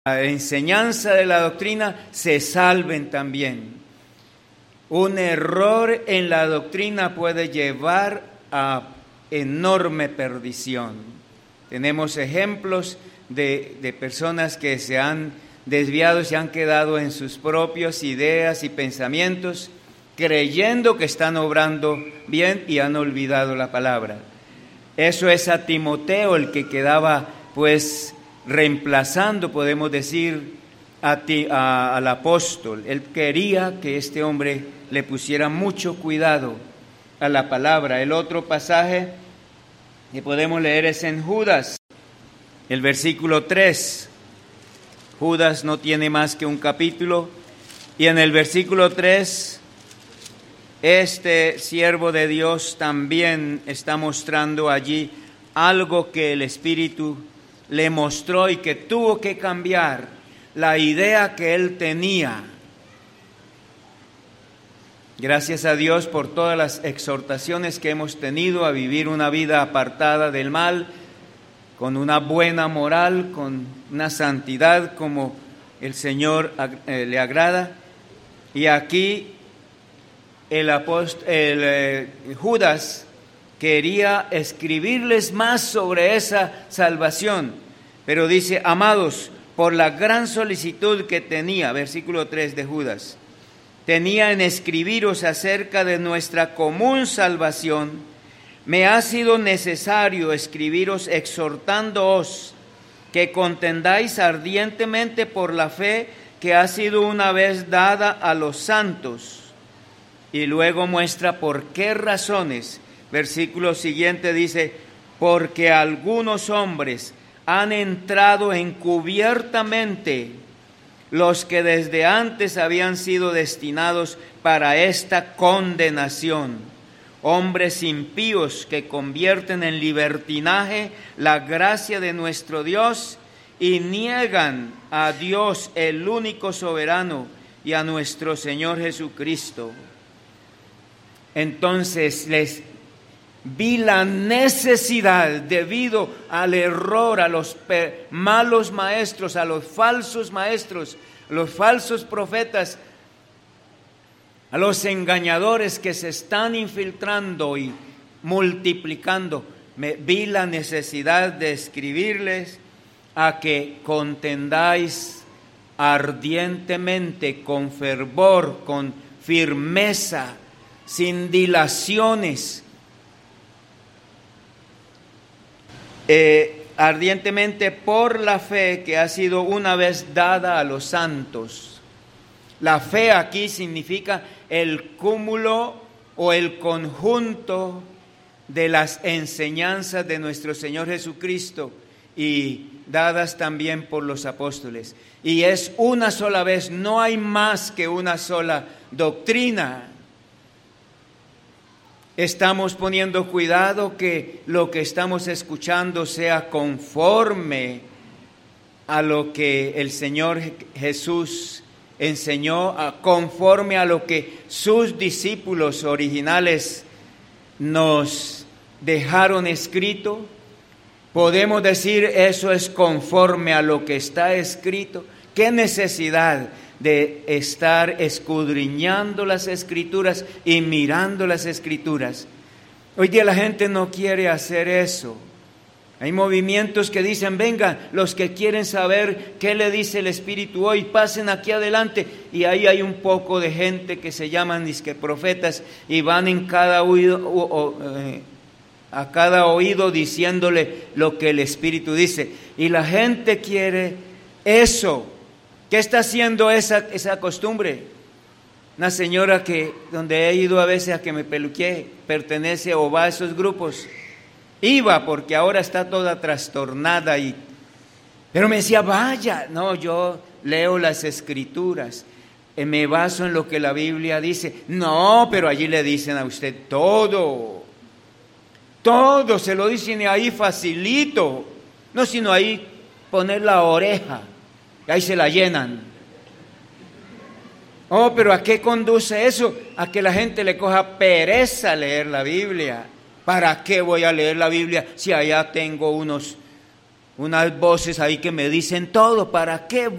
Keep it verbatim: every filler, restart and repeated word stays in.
la enseñanza de la doctrina, se salven también. Un error en la doctrina puede llevar a enorme perdición. Tenemos ejemplos de, de personas que se han desviado, se han quedado en sus propias ideas y pensamientos, creyendo que están obrando bien y han olvidado la palabra. Eso es a Timoteo, el que quedaba pues reemplazando, podemos decir, a ti, a, al apóstol. Él quería que este hombre le pusiera mucho cuidado a la palabra. El otro pasaje que podemos leer es en Judas, el versículo tres. Judas no tiene más que un capítulo, y en el versículo tres, este siervo de Dios también está mostrando allí algo que el Espíritu le mostró y que tuvo que cambiar la idea que él tenía. Gracias a Dios por todas las exhortaciones que hemos tenido a vivir una vida apartada del mal, con una buena moral, con una santidad como el Señor eh, le agrada. Y aquí el, apóstol, el eh, Judas quería escribirles más sobre esa salvación, pero dice: amados, por la gran solicitud que tenía, versículo tres de Judas, tenía en escribiros acerca de nuestra común salvación, me ha sido necesario escribiros exhortándoos que contendáis ardientemente por la fe que ha sido una vez dada a los santos. Y luego muestra por qué razones. Versículo siguiente dice: porque algunos hombres han entrado encubiertamente, los que desde antes habían sido destinados para esta condenación, hombres impíos que convierten en libertinaje la gracia de nuestro Dios y niegan a Dios, el único soberano, y a nuestro Señor Jesucristo. Entonces les vi la necesidad, debido al error, a los malos maestros, a los falsos maestros, a los falsos profetas, a los engañadores que se están infiltrando y multiplicando. Me vi la necesidad de escribirles a que contendáis ardientemente, con fervor, con firmeza, sin dilaciones, eh, ardientemente por la fe que ha sido una vez dada a los santos. La fe aquí significa el cúmulo o el conjunto de las enseñanzas de nuestro Señor Jesucristo y dadas también por los apóstoles. Y es una sola vez, no hay más que una sola doctrina. Estamos poniendo cuidado que lo que estamos escuchando sea conforme a lo que el Señor Jesús enseñó, conforme a lo que sus discípulos originales nos dejaron escrito. Podemos decir eso es conforme a lo que está escrito. ¿Qué necesidad de estar escudriñando las Escrituras y mirando las Escrituras? Hoy día la gente no quiere hacer eso. Hay movimientos que dicen: vengan, los que quieren saber qué le dice el Espíritu hoy, pasen aquí adelante. Y ahí hay un poco de gente que se llaman disque profetas y van en cada oído, o, o, eh, a cada oído diciéndole lo que el Espíritu dice. Y la gente quiere eso. ¿Qué está haciendo esa, esa costumbre? Una señora que, donde he ido a veces a que me peluquee, pertenece o va a esos grupos. Iba porque ahora está toda trastornada, y, pero me decía: vaya, no, yo leo las Escrituras, eh, me baso en lo que la Biblia dice. No, pero allí le dicen a usted todo, todo se lo dicen ahí facilito, no sino ahí poner la oreja. Ahí se la llenan. Oh, pero ¿a qué conduce eso? A que la gente le coja pereza leer la Biblia. ¿Para qué voy a leer la Biblia si allá tengo unos unas voces ahí que me dicen todo, ¿para qué